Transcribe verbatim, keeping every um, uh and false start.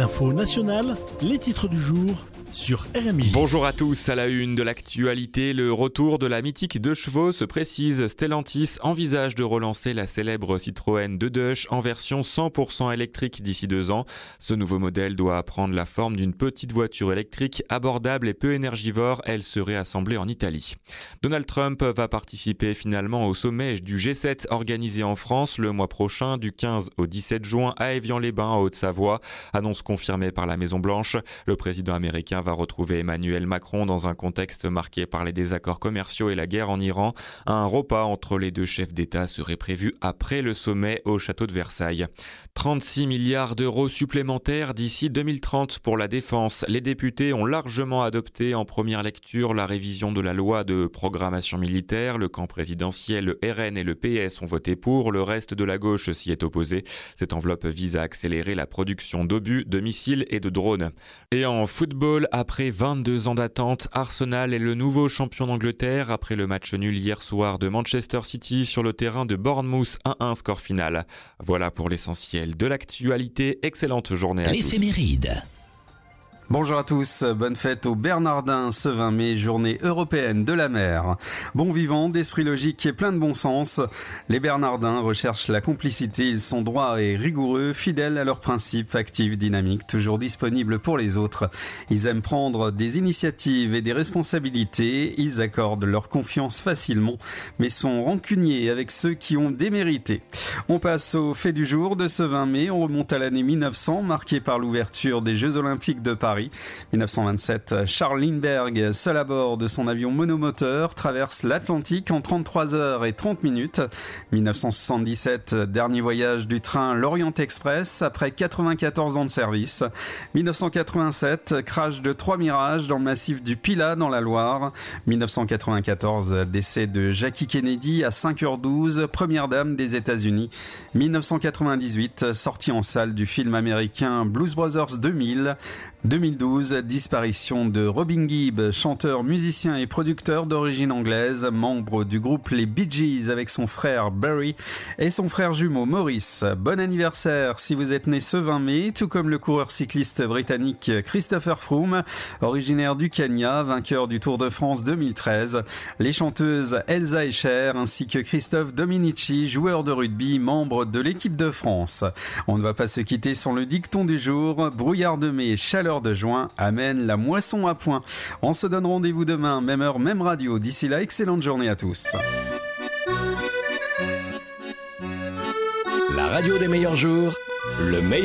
L'info nationale, les titres du jour sur R M I. Bonjour à tous, à la une de l'actualité, le retour de la mythique deux chevaux se précise. Stellantis envisage de relancer la célèbre Citroën deux Dush en version cent pour cent électrique d'ici deux ans. Ce nouveau modèle doit prendre la forme d'une petite voiture électrique abordable et peu énergivore. Elle serait assemblée en Italie. Donald Trump va participer finalement au sommet du G sept organisé en France le mois prochain du quinze au dix-sept juin à Évian-les-Bains en Haute-Savoie. Annonce confirmée par la Maison-Blanche. Le président américain va retrouver Emmanuel Macron dans un contexte marqué par les désaccords commerciaux et la guerre en Iran. Un repas entre les deux chefs d'État serait prévu après le sommet au château de Versailles. trente-six milliards d'euros supplémentaires d'ici deux mille trente pour la défense. Les députés ont largement adopté en première lecture la révision de la loi de programmation militaire. Le camp présidentiel, le R N et le P S ont voté pour. Le reste de la gauche s'y est opposé. Cette enveloppe vise à accélérer la production d'obus, de missiles et de drones. Et en football, après vingt-deux ans d'attente, Arsenal est le nouveau champion d'Angleterre après le match nul hier soir de Manchester City sur le terrain de Bournemouth, un un score final. Voilà pour l'essentiel de l'actualité. Excellente journée à L'éphéméride. tous. Bonjour à tous, bonne fête aux Bernardins ce vingt mai, journée européenne de la mer. Bon vivant, d'esprit logique et plein de bon sens, les Bernardins recherchent la complicité, ils sont droits et rigoureux, fidèles à leurs principes, actifs, dynamiques, toujours disponibles pour les autres. Ils aiment prendre des initiatives et des responsabilités, ils accordent leur confiance facilement, mais sont rancuniers avec ceux qui ont démérité. On passe au fait du jour de ce vingt mai, on remonte à l'année mille neuf cents, marquée par l'ouverture des Jeux Olympiques de Paris. mille neuf cent vingt-sept, Charles Lindbergh, seul à bord de son avion monomoteur, traverse l'Atlantique en trente-trois heures et trente minutes. mille neuf cent soixante-dix-sept, dernier voyage du train L'Orient Express après quatre-vingt-quatorze ans de service. mille neuf cent quatre-vingt-sept, crash de trois Mirages dans le massif du Pilat dans la Loire. mille neuf cent quatre-vingt-quatorze, décès de Jackie Kennedy à cinq heures douze, première dame des États-Unis. mille neuf cent quatre-vingt-dix-huit, sortie en salle du film américain Blues Brothers deux mille. deux mille douze, disparition de Robin Gibb, chanteur, musicien et producteur d'origine anglaise, membre du groupe les Bee Gees avec son frère Barry et son frère jumeau Maurice. Bon anniversaire si vous êtes né ce vingt mai, tout comme le coureur cycliste britannique Christopher Froome, originaire du Kenya, vainqueur du Tour de France deux mille treize. Les chanteuses Elsa et Cher ainsi que Christophe Dominici, joueur de rugby, membre de l'équipe de France. On ne va pas se quitter sans le dicton du jour, brouillard de mai, chaleur de juin amène la moisson à point. On se donne rendez-vous demain, même heure, même radio. D'ici là, excellente journée à tous. La radio des meilleurs jours, le meilleur